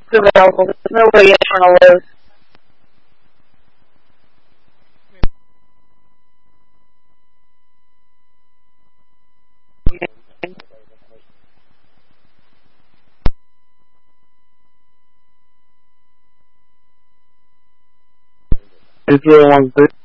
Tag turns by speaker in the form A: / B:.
A: It's available. There's no way internal load.
B: It's 016.